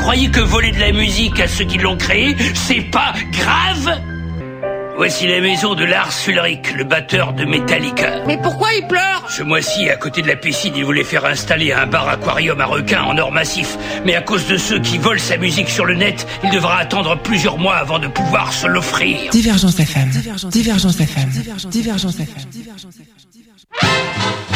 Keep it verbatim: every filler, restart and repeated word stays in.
croyez que voler de la musique à ceux qui l'ont créée, c'est pas grave ? Voici la maison de Lars Ulrich, le batteur de Metallica. Mais pourquoi il pleure ? Ce mois-ci, à côté de la piscine, il voulait faire installer un bar aquarium à requins en or massif. Mais à cause de ceux qui volent sa musique sur le net, il devra attendre plusieurs mois avant de pouvoir se l'offrir. Divergence F M. Divergence F M. Divergence F M.